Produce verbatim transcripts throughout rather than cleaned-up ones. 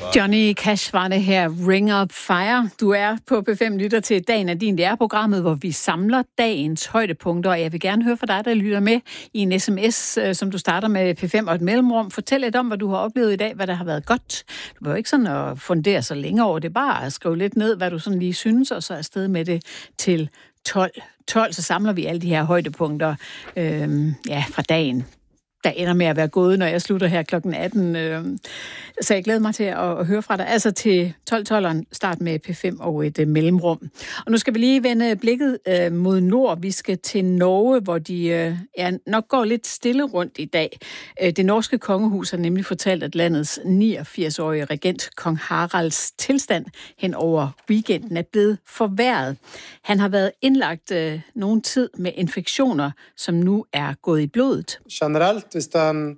Johnny Cash var det her, Ring of Fire. Du er på P fem lytter til Dagen af din. Det er programmet, hvor vi samler dagens højdepunkter, og jeg vil gerne høre fra dig, der lytter med i en sms, som du starter med P fem og et mellemrum. Fortæl lidt om, hvad du har oplevet i dag, hvad der har været godt. Du behøver ikke sådan at fundere så længe over det, bare at skrive lidt ned, hvad du sådan lige synes, og så afsted med det til tolv. tolv, så samler vi alle de her højdepunkter øh, ja, fra dagen, der ender med at være gået, når jeg slutter her klokken atten. Øh, så jeg glæder mig til at, at høre fra dig. Altså til tolv tolveren, start med P fem og et uh, mellemrum. Og nu skal vi lige vende blikket uh, mod nord. Vi skal til Norge, hvor de uh, ja, nok går lidt stille rundt i dag. Uh, det norske kongehus har nemlig fortalt, at landets niogfirs-årige regent, kong Haralds tilstand hen over weekenden er blevet forværret. Han har været indlagt uh, nogen tid med infektioner, som nu er gået i blodet. Generelt, hvis den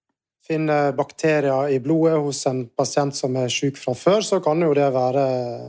finner bakterier i blodet hos en patient som er syk fra før, så kan jo det være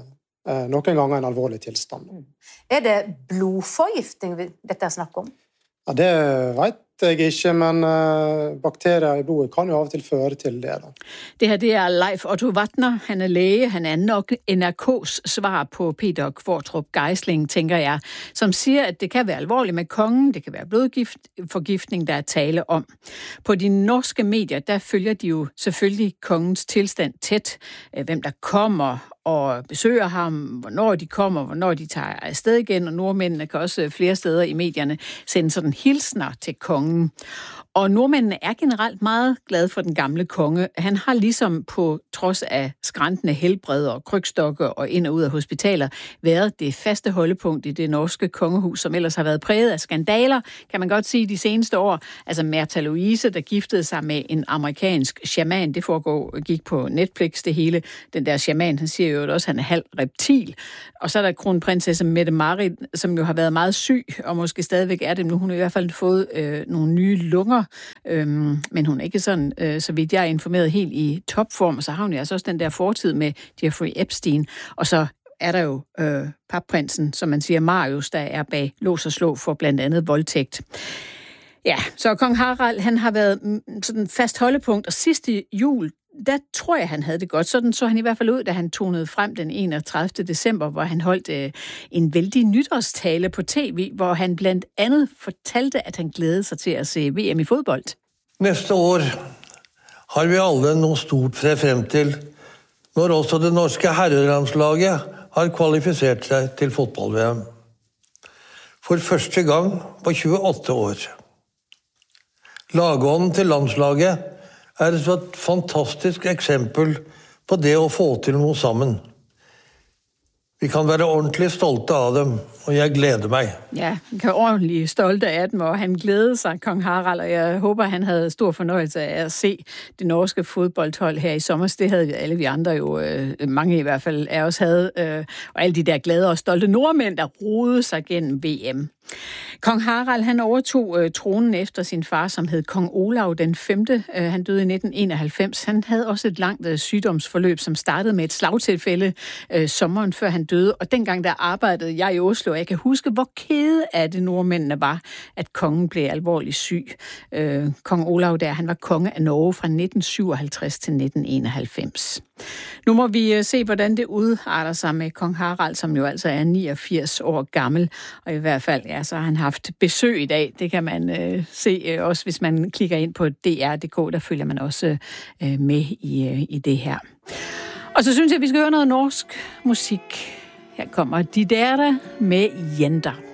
eh, noen ganger en alvorlig tilstand. Er det blodforgiftning dette er snakk om? Ja, det vet jeg ikke, men eh, bakterier i blodet kan jo av og til føre til det. Da. Det her, det er Leif Otto Vatner. Han er læge. Han er nok N R K's svar på Peter Kvartrup Geisling, tænker jeg, som siger, at det kan være alvorligt med kongen. Det kan være blodforgiftning, der er tale om. På de norske medier, der følger de jo selvfølgelig kongens tilstand tæt. Hvem der kommer og besøger ham, hvornår de kommer, hvornår de tager afsted igen, og nordmændene kan også flere steder i medierne sende sådan hilsner til kongen. Og nordmændene er generelt meget glade for den gamle konge. Han har ligesom på trods af skrantende helbred og krykstokke og ind og ud af hospitaler været det faste holdepunkt i det norske kongehus, som ellers har været præget af skandaler, kan man godt sige, de seneste år. Altså Märtha Louise, der giftede sig med en amerikansk shaman. Det foregår, gik på Netflix det hele. Den der shaman, han siger jo også, at han er halv reptil. Og så er der kronprinsesse Mette-Marit, som jo har været meget syg, og måske stadigvæk er det. Nu hun har i hvert fald fået øh, nogle nye lunger, øhm, men hun er ikke sådan, øh, så vidt jeg er informeret, helt i topform. Og så har hun jo altså også den der fortid med Jeffrey Epstein. Og så er der jo øh, papprinsen, som man siger, Marius, der er bag lås og slå for blandt andet voldtægt. Ja, så kong Harald, han har været sådan fast holdepunkt, og sidste jul, der tror jeg, han havde det godt. Sådan så han i hvert fald ud, da han tonede frem den enogtredivte december, hvor han holdt øh, en vældig nytårstale på tv, hvor han blandt andet fortalte, at han glædede sig til at se V M i fodbold. Næste år har vi alle noget stort se frem til, når også det norske herrelandslaget har kvalificeret sig til fodbold-V M. For første gang på tjueåtte år. Lagånden til landslaget er et fantastisk eksempel på det å få til noe sammen. Vi kan være ordentlig stolte av dem, og jeg glæder mig. Ja, vi kan ordentligt stolte af dem, og han glædede sig, kong Harald, og jeg håber, han havde stor fornøjelse af at se det norske fodboldhold her i sommer. Det havde alle vi andre jo, øh, mange i hvert fald af os havde, øh, og alle de der glade og stolte nordmænd, der rodede sig gennem V M. Kong Harald, han overtog øh, tronen efter sin far, som hed kong Olav den femte. Øh, han døde i nitten enoghalvfems. Han havde også et langt øh, sygdomsforløb, som startede med et slagtilfælde øh, sommeren før han døde. Og dengang der arbejdede jeg i Oslo, og jeg kan huske, hvor kede af det nordmændene var, at kongen blev alvorligt syg. Øh, kong Olav der, han var konge af Norge fra nitten syvoghalvtreds til nitten enoghalvfems. Nu må vi øh, se, hvordan det udarter sig med kong Harald, som jo altså er niogfirs år gammel. Og i hvert fald, ja, så har han haft besøg i dag. Det kan man øh, se øh, også, hvis man klikker ind på D R punktum d k. Der følger man også øh, med i, øh, i det her. Og så synes jeg, at vi skal høre noget norsk musik. Her kommer De Der med Jenter.